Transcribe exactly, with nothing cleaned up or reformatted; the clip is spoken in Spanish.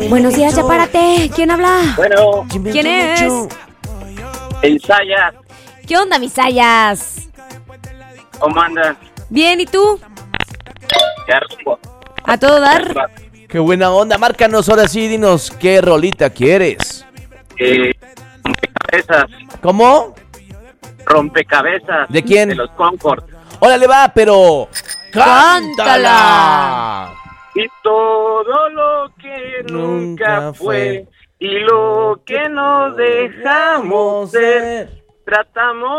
Buenos días, ya párate. ¿Quién habla? Bueno, ¿Quién es? ensaya, ¿Qué onda, mis sayas? ¿cómo andas? Bien, ¿y tú? Ya rumbo. ¿A todo dar? Qué buena onda, márcanos ahora sí, dinos qué rolita quieres. Eh, rompecabezas, ¿Cómo? rompecabezas. ¿De quién? De los Concord. Órale va, pero... ¡Cántala! Y todo lo que nunca, Nunca fue, fue. y lo que no dejamos ser, tratamos